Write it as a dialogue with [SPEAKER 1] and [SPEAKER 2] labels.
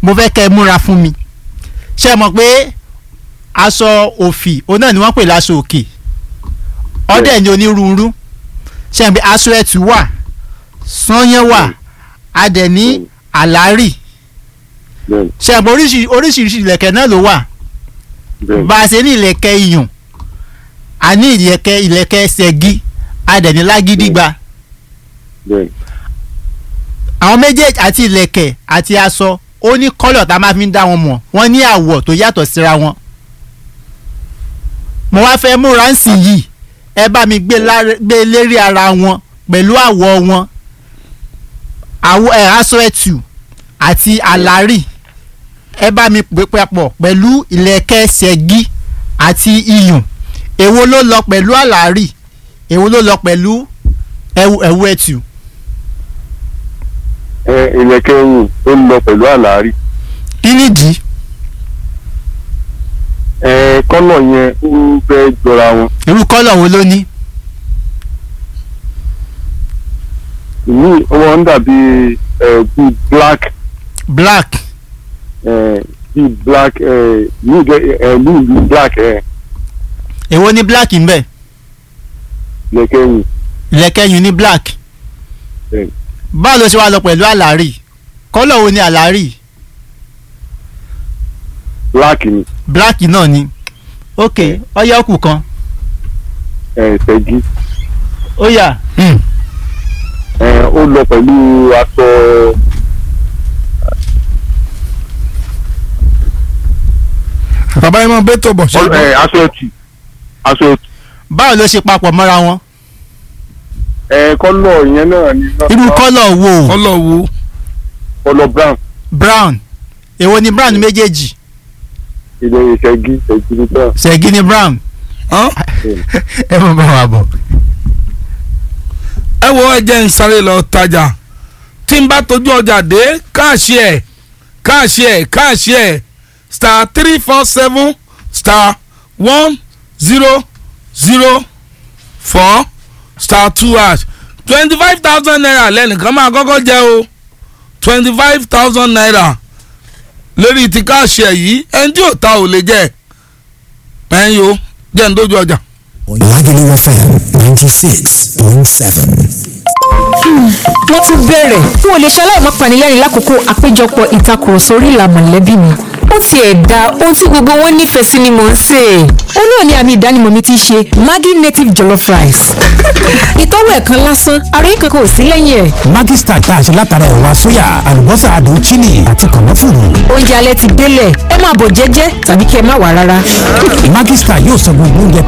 [SPEAKER 1] mo fẹ́ kẹ́ ẹ múra fún mi ṣé mọ̀ pé aṣọ òfì òun náà ni wọ́n pè láṣọ òkè ọdẹ ni onírúurú ṣé mọ̀ pé aṣọ ẹ̀tù wà sanyán wà adẹ̀ ní àlárì ṣé mọ̀ oríṣiríṣi ìlẹ̀kẹ̀ náà ló wà bá a ṣe ní ìlẹ̀kẹ̀ iyùn a ní ìlẹ̀kẹ̀ ṣẹ̀gí adẹ̀ ní lágídígba àwọn méjèèjì àti ìlẹ̀kẹ̀ àti aṣọ ó ní kọ́lọ̀ tá a máa fi ń dá wọn mọ̀ wọ́n ní àwọ̀ tó yàtọ̀ síra wọn. mo wá fẹ́ múra ń sìn yìí ẹ bá mi gbé lérí ara wọn pẹ̀lú àwọ̀ wọn aṣọ ẹ̀tù àti àlárì ẹ bá mi pè papọ̀ pẹ̀lú ìlẹ̀kẹ̀ ṣẹ̀gí àti iyùn èwo ló lọ pẹ̀lú àlárì èwo ló lọ pẹ̀lú ẹ̀wù ẹ̀tù.
[SPEAKER 2] ìlẹ̀kẹ̀ iyùn ó ń lọ pẹ̀lú àlárì.
[SPEAKER 1] kí nìdí.
[SPEAKER 2] kọ́lọ̀ yẹn ó fẹ́ jọra wọn.
[SPEAKER 1] irú kọ́lọ̀ wo ló ní.
[SPEAKER 2] ìmí wọn ń dàbí bíi black. bíi black ní black.
[SPEAKER 1] èwo ní black ń bẹ.
[SPEAKER 2] ìlẹ̀kẹ̀ iyùn.
[SPEAKER 1] ìlẹ̀kẹ̀ iyùn ní black. báwo ló ṣe wá lọ pẹ̀lú àlárì kọ́lọ̀ wo ni àlárì.
[SPEAKER 2] black ni.
[SPEAKER 1] black náà ni ok ọyọ kù kan.
[SPEAKER 2] ṣẹ́gi.
[SPEAKER 1] ó yá.
[SPEAKER 2] ó lọ pẹ̀lú aṣọ.
[SPEAKER 3] bàbá yẹn máa bẹ́ tó bọ̀ ṣe.
[SPEAKER 2] aṣọ ẹ̀tù.
[SPEAKER 1] báwo ló ṣe papọ̀ mọ́ra wọn.
[SPEAKER 2] kọ́lọ̀ yẹn náà ni.
[SPEAKER 1] irú kọ́lọ̀ wo.
[SPEAKER 2] kọ́lọ̀ brown.
[SPEAKER 1] brown èwo ni brown méjèèjì.
[SPEAKER 2] ilé ṣẹ́gi ni brown.
[SPEAKER 1] ṣẹ́gi ni brown. ẹ mọ̀ bá wa bọ̀.
[SPEAKER 3] ẹ wo ẹjẹ ń sáré lọ tajà tí n bá tójú ọjà dé káàṣì ẹ̀ star 347 star 1004 star 2 25,000 naira lẹ́nìkan máa kọ́kọ́ jẹ́ o 25,000 naira lórí ti káàṣì ẹ̀ yìí ẹni tí ò ta ò lè jẹ́ ẹ̀yìn o jẹ́ ń dójú ọjà.
[SPEAKER 4] Lagelu FM 96.7.
[SPEAKER 5] wọ́n tún bẹ̀rẹ̀ n ò lè ṣe aláìmọ́ panilẹ́rìn lákòókò àpéjọpọ̀ ìtakùrọ̀sọ orí ìlà mọ̀lẹ́bí mi ó tiẹ̀ da ohun tí gbogbo wọn nífẹ̀ẹ́ sí ni mò ń sè é ó náà ní àmì ìdánimọ̀ mi ti ṣe Maggi native jollof rice ìtọ́wò ẹ̀kan lásán ara yín kankan ò sí lẹ́yìn ẹ̀.
[SPEAKER 4] Maggi star tá a ṣe látara ẹ̀wà sóyà àlùbọ́sà àdùn chili àti kànáfùrù.
[SPEAKER 5] oúnjẹ alẹ́ ti délẹ̀ ẹ máa bọ̀ jẹ́jẹ́ tàbí kí ẹ má wà rárá.
[SPEAKER 4] Maggi star yóò sọ gbogbo oúnjẹ